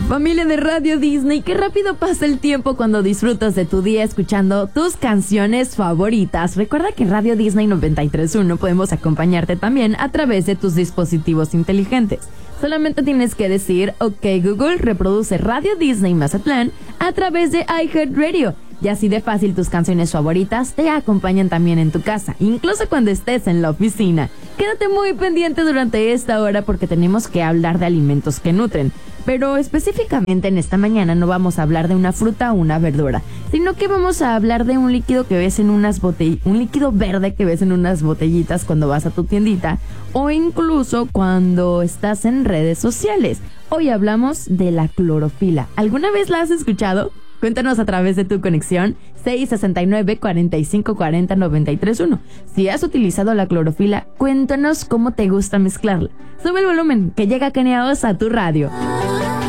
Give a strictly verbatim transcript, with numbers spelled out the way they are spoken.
Familia de Radio Disney, qué rápido pasa el tiempo cuando disfrutas de tu día escuchando tus canciones favoritas. Recuerda que en Radio Disney noventa y tres punto uno podemos acompañarte también a través de tus dispositivos inteligentes. Solamente tienes que decir, ok Google, reproduce Radio Disney Mazatlán a través de iHeartRadio. Y así de fácil tus canciones favoritas te acompañan también en tu casa, incluso cuando estés en la oficina. Quédate muy pendiente durante esta hora porque tenemos que hablar de alimentos que nutren. Pero específicamente en esta mañana no vamos a hablar de una fruta o una verdura, sino que vamos a hablar de un líquido que ves en unas botellitas, un líquido verde que ves en unas botellitas cuando vas a tu tiendita o incluso cuando estás en redes sociales. Hoy hablamos de la clorofila. ¿Alguna vez la has escuchado? Cuéntanos a través de tu conexión seis sesenta y nueve, cuarenta y cinco cuarenta, noventa y tres uno. Si has utilizado la clorofila, cuéntanos cómo te gusta mezclarla. Sube el volumen, que llega Kenia Oz a tu radio.